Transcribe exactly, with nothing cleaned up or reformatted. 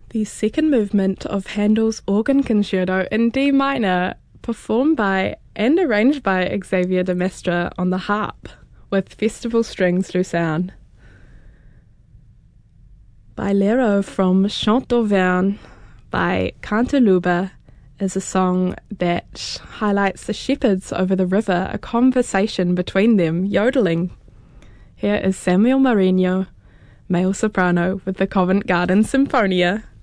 The second movement of Handel's Organ Concerto in D minor, performed by and arranged by Xavier de Maistre on the harp, with Festival Strings Lucerne. Bailero from Chant d'Auvergne by Cantaluba is a song that highlights the shepherds over the river, a conversation between them, yodeling. Here is Samuel Marino, male soprano with the Covent Garden Symphonia.